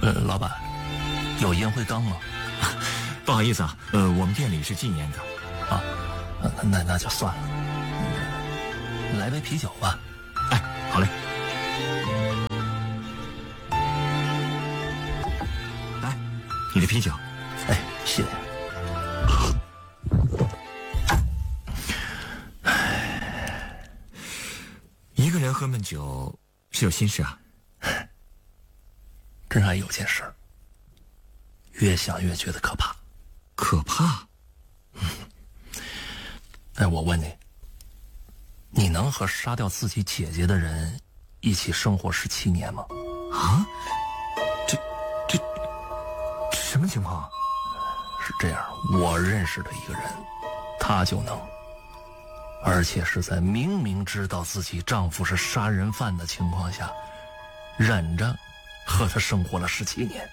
老板，有烟灰缸吗？ 不好意思啊，我们店里是禁烟的。 啊，那就算了。来杯啤酒吧。 哎，好嘞。来，你的啤酒。 哎，谢谢。 一个人喝闷酒是有心事啊。 真还有件事，越想越觉得可怕。 可怕？ 哎，我问你，你能和杀掉自己姐姐的人一起生活17年吗？ 啊？这什么情况？ 是这样，我认识的一个人，他就能，而且是在明明知道自己丈夫是杀人犯的情况下，忍着和他生活了17年。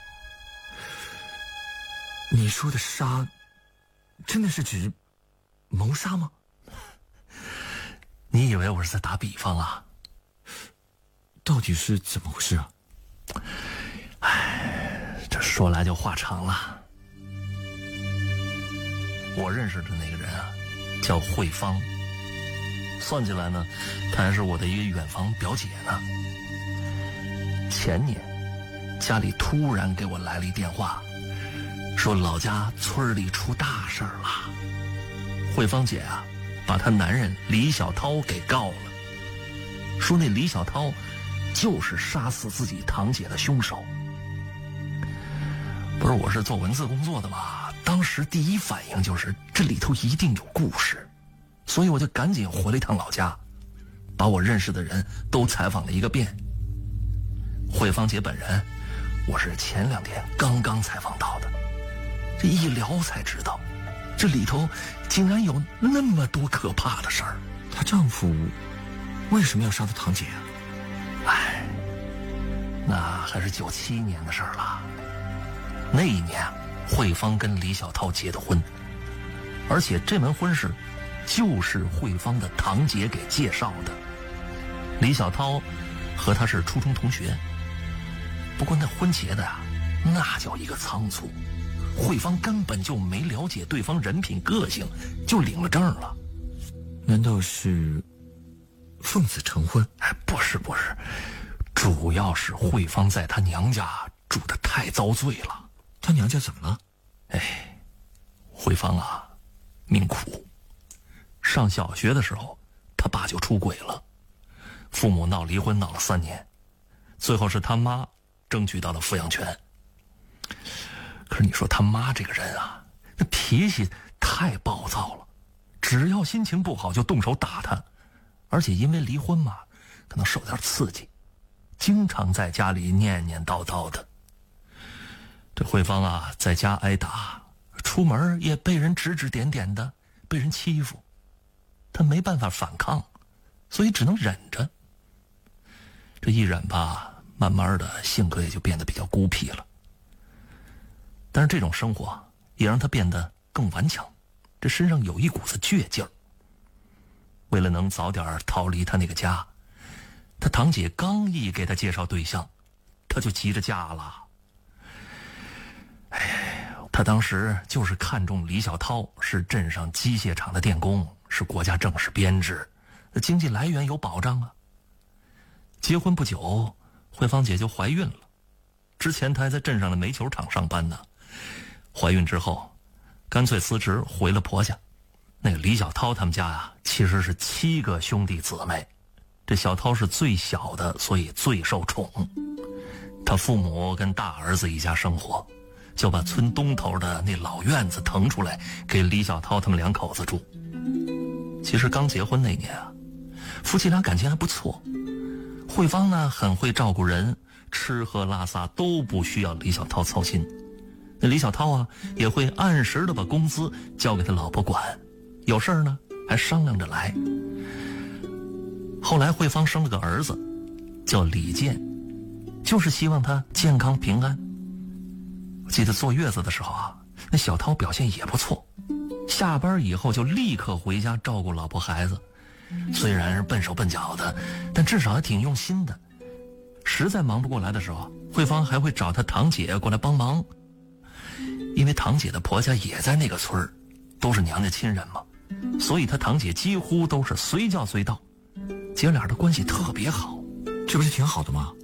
你说的杀，真的是指谋杀吗？ 你以为我是在打比方啊？ 到底是怎么回事啊？ 哎，这说来就话长了。我认识的那个人啊，叫慧芳。算起来呢，她还是我的一个远房表姐呢。前年，家里突然给我来了一电话，说老家村里出大事儿了。慧芳姐啊，把她男人李小涛给告了，说那李小涛就是杀死自己堂姐的凶手。不是，我是做文字工作的嘛，当时第一反应就是这里头一定有故事，所以我就赶紧回了一趟老家，把我认识的人都采访了一个遍。慧芳姐本人，我是前2天刚刚采访到的，这一聊才知道，这里头竟然有那么多可怕的事儿。 她丈夫为什么要杀她堂姐啊？ 哎，那还是97年的事儿了。那一年，慧芳跟李小涛结的婚，而且这门婚事就是慧芳的堂姐给介绍的。李小涛和她是初中同学，不过那婚结的啊，那叫一个仓促，慧芳根本就没了解对方人品个性，就领了证了。 难道是奉子成婚？ 哎，不是，主要是慧芳在她娘家住得太遭罪了。 她娘家怎么了？ 哎，慧芳啊，命苦。上小学的时候，她爸就出轨了，父母闹离婚闹了3年，最后是她妈争取到了抚养权。可是你说她妈这个人啊，那脾气太暴躁了，只要心情不好就动手打她，而且因为离婚嘛，可能受点刺激，经常在家里念念叨叨的。这慧芳啊，在家挨打，出门也被人指指点点的，被人欺负，她没办法反抗，所以只能忍着。这一忍吧，慢慢的性格也就变得比较孤僻了。但是这种生活也让她变得更顽强，这身上有一股子倔劲儿。为了能早点逃离她那个家，她堂姐刚一给她介绍对象，她就急着嫁了。哎，她当时就是看中李小涛是镇上机械厂的电工，是国家正式编制，经济来源有保障啊。结婚不久，慧芳姐就怀孕了。之前她还在镇上的煤球厂上班呢。怀孕之后，干脆辞职回了婆家。那个李小涛他们家啊，其实是7个兄弟姊妹，这小涛是最小的，所以最受宠。他父母跟大儿子一家生活，就把村东头的那老院子腾出来给李小涛他们2口子住。其实刚结婚那年啊，夫妻俩感情还不错。慧芳呢很会照顾人，吃喝拉撒都不需要李小涛操心。那李小涛啊也会按时的把工资交给他老婆管，有事儿呢还商量着来。后来慧芳生了个儿子，叫李健，就是希望他健康平安。我记得坐月子的时候啊，那小涛表现也不错，下班以后就立刻回家照顾老婆孩子，虽然是笨手笨脚的，但至少还挺用心的。 实在忙不过来的时候，慧芳还会找她堂姐过来帮忙。因为堂姐的婆家也在那个村儿，都是娘家亲人嘛，所以她堂姐几乎都是随叫随到，姐俩的关系特别好。 这不是挺好的吗？